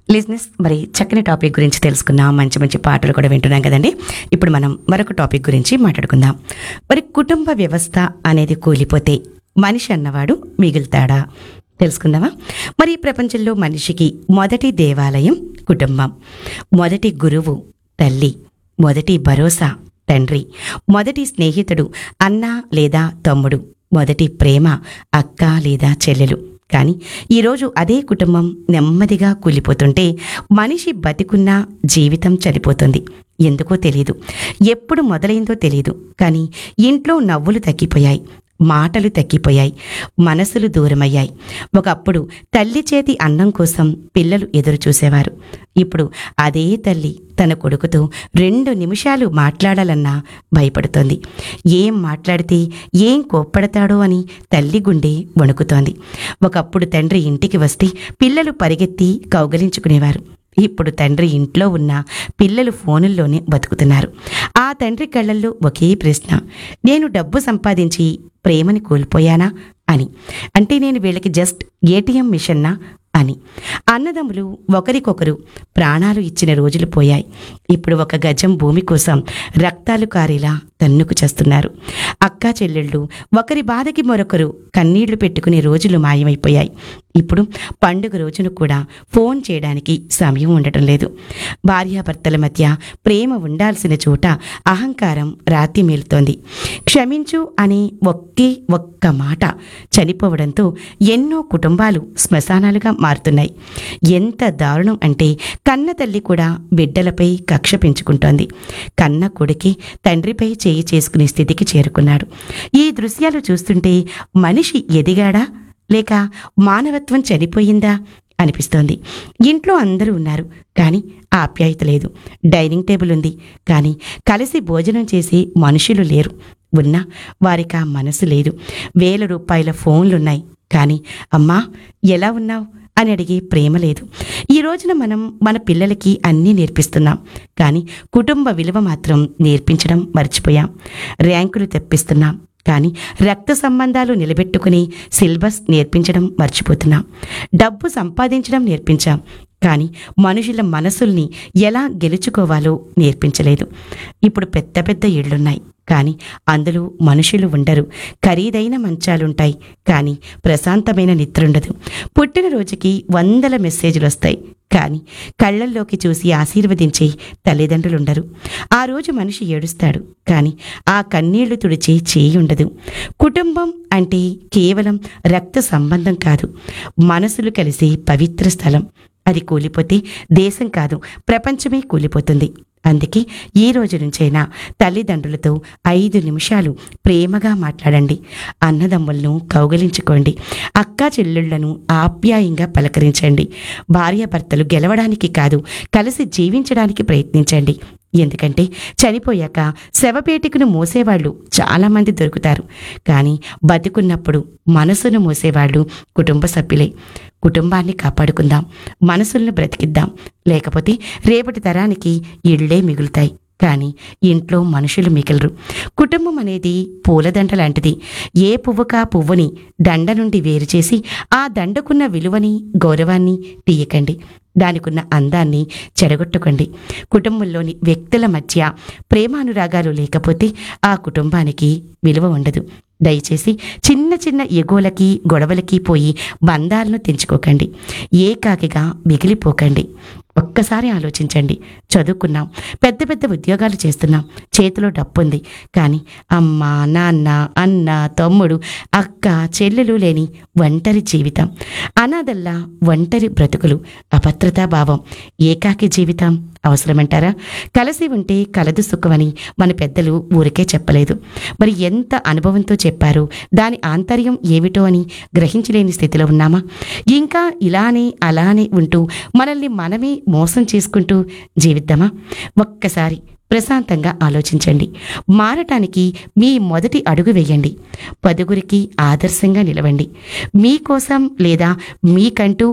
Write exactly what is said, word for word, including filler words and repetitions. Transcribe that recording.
లిజినెస్ మరి చక్కని టాపిక్ గురించి తెలుసుకున్నాం. మంచి మంచి పాటలు కూడా వింటున్నాం కదండి. ఇప్పుడు మనం మరొక టాపిక్ గురించి మాట్లాడుకుందాం. మరి కుటుంబ వ్యవస్థ అనేది కూలిపోతే మనిషి అన్నవాడు మిగులుతాడా తెలుసుకుందామా? మరి ఈ ప్రపంచంలో మనిషికి మొదటి దేవాలయం కుటుంబం, మొదటి గురువు తల్లి, మొదటి భరోసా తండ్రి, మొదటి స్నేహితుడు అన్న లేదా తమ్ముడు, మొదటి ప్రేమ అక్క లేదా చెల్లెలు. కానీ ఈరోజు అదే కుటుంబం నెమ్మదిగా కూలిపోతుంటే మనిషి బతికున్న జీవితం చనిపోతుంది. ఎందుకో తెలియదు, ఎప్పుడు మొదలైందో తెలియదు. కానీ ఇంట్లో నవ్వులు తగ్గిపోయాయి, మాటలు తగ్గిపోయాయి, మనసులు దూరమయ్యాయి. ఒకప్పుడు తల్లి చేతి అన్నం కోసం పిల్లలు ఎదురు చూసేవారు. ఇప్పుడు అదే తల్లి తన కొడుకుతో రెండు నిమిషాలు మాట్లాడాలన్నా భయపడుతోంది. ఏం మాట్లాడితే ఏం కోప్పడతాడో అని తల్లి గుండె వణుకుతోంది. ఒకప్పుడు తండ్రి ఇంటికి వస్తే పిల్లలు పరిగెత్తి కౌగలించుకునేవారు. ఇప్పుడు తండ్రి ఇంట్లో ఉన్న పిల్లలు ఫోనుల్లోనే బతుకుతున్నారు. ఆ తండ్రి కళ్ళల్లో ఒకే ప్రశ్న, నేను డబ్బు సంపాదించి ప్రేమని కోల్పోయానా అని. అంటే నేను వీళ్ళకి జస్ట్ ఏటీఎం మిషన్నా అని. అన్నదమ్ములు ఒకరికొకరు ప్రాణాలు ఇచ్చిన రోజులు పోయాయి. ఇప్పుడు ఒక గజం భూమి కోసం రక్తాలు కారేలా తన్నుకు చేస్తున్నారు. అక్కా చెల్లెళ్ళు ఒకరి బాధకి మరొకరు కన్నీళ్లు పెట్టుకునే రోజులు మాయమైపోయాయి. ఇప్పుడు పండుగ రోజును కూడా ఫోన్ చేయడానికి సమయం ఉండటం లేదు. భార్యాభర్తల మధ్య ప్రేమ ఉండాల్సిన చోట అహంకారం రాతి మేలుతోంది. క్షమించు అనే ఒకే ఒక్క మాట చనిపోవడంతో ఎన్నో కుటుంబాలు శ్మశానాలుగా మారుతున్నాయి. ఎంత దారుణం అంటే కన్న తల్లి కూడా బిడ్డలపై కక్ష పెంచుకుంటోంది. కన్న కొడుకి తండ్రిపై చేయి చేసుకునే స్థితికి చేరుకున్నాడు. ఈ దృశ్యాలు చూస్తుంటే మనిషి ఎదిగాడా లేక మానవత్వం చనిపోయిందా అనిపిస్తోంది. ఇంట్లో అందరూ ఉన్నారు, కానీ ఆప్యాయత లేదు. డైనింగ్ టేబుల్ ఉంది, కానీ కలిసి భోజనం చేసే మనుషులు లేరు. ఉన్నా వారికి ఆ మనసు లేదు. వేల రూపాయల ఫోన్లున్నాయి, కానీ అమ్మా ఎలా ఉన్నావు అని అడిగే ప్రేమ లేదు. ఈ రోజున మనం మన పిల్లలకి అన్నీ నేర్పిస్తున్నాం, కానీ కుటుంబ విలువ మాత్రం నేర్పించడం మర్చిపోయాం. ర్యాంకులు తెప్పిస్తున్నాం, కానీ రక్త సంబంధాలు నిలబెట్టుకుని సిలబస్ నేర్పించడం మర్చిపోతున్నాం. డబ్బు సంపాదించడం నేర్పించాం, కానీ మనుషుల మనసుల్ని ఎలా గెలుచుకోవాలో నేర్పించలేదు. ఇప్పుడు పెద్ద పెద్ద ఇళ్లున్నాయి, కానీ అందులో మనుషులు ఉండరు. ఖరీదైన మంచాలుంటాయి, కానీ ప్రశాంతమైన నిద్రుండదు. పుట్టినరోజుకి వందల మెసేజ్లు వస్తాయి, కానీ కళ్ళల్లోకి చూసి ఆశీర్వదించే తల్లిదండ్రులుండరు. ఆ రోజు మనిషి ఏడుస్తాడు, కానీ ఆ కన్నీళ్లు తుడిచే చేయి ఉండదు. కుటుంబం అంటే కేవలం రక్త సంబంధం కాదు, మనసులు కలిసే పవిత్ర స్థలం. అది కూలిపోతే దేశం కాదు, ప్రపంచమే కూలిపోతుంది. అందుకే ఈ రోజు నుంచైనా తల్లిదండ్రులతో ఐదు నిమిషాలు ప్రేమగా మాట్లాడండి. అన్నదమ్ములను కౌగలించుకోండి. అక్కా చెల్లెళ్లను ఆప్యాయంగా పలకరించండి. భార్యాభర్తలు గెలవడానికి కాదు, కలిసి జీవించడానికి ప్రయత్నించండి. ఎందుకంటే చనిపోయాక శవపేటికను మోసేవాళ్ళు చాలామంది దొరుకుతారు, కానీ బతుకున్నప్పుడు మనసును మోసేవాళ్ళు కుటుంబ సభ్యులే. కుటుంబాన్ని కాపాడుకుందాం, మనసులను బ్రతికిద్దాం. లేకపోతే రేపటి తరానికి ఇళ్లే మిగులుతాయి, కానీ ఇంట్లో మనుషులు మిగలరు. కుటుంబం అనేది పూలదండ లాంటిది. ఏ పువ్వుకా పువ్వుని దండ నుండి వేరు చేసి ఆ దండకున్న విలువని గౌరవాన్ని తీయకండి. దానికున్న అందాన్ని చెడగొట్టుకోండి. కుటుంబంలోని వ్యక్తుల మధ్య ప్రేమానురాగాలు లేకపోతే ఆ కుటుంబానికి విలువ ఉండదు. దయచేసి చిన్న చిన్న ఎగోలకి గొడవలకి పోయి బంధాలను తెంచుకోకండి. ఏకాకిగా మిగిలిపోకండి. ఒక్కసారి ఆలోచించండి. చదువుకున్నాం, పెద్ద పెద్ద ఉద్యోగాలు చేస్తున్నాం, చేతిలో డబ్బుంది, కానీ అమ్మ నాన్న అన్న తమ్ముడు అక్క చెల్లెలు లేని ఒంటరి జీవితం. అనాథల్లా ఒంటరి బ్రతుకులు, అభద్రతా భావం, ఏకాకి జీవితం అవసరమంటారా? కలిసి ఉంటే కలదు సుఖమని మన పెద్దలు ఊరికే చెప్పలేదు. మరి ఎంత అనుభవంతో చెప్పారు, దాని ఆంతర్యం ఏమిటో అని గ్రహించలేని స్థితిలో ఉన్నామా? ఇంకా ఇలానే అలానే ఉంటూ మనల్ని మనమే మోసం చేసుకుంటూ జీవిద్దామా? ఒక్కసారి ప్రశాంతంగా ఆలోచించండి. మారటానికి మీ మొదటి అడుగు వేయండి. పదుగురికి ఆదర్శంగా నిలవండి. మీకోసం లేదా మీకంటూ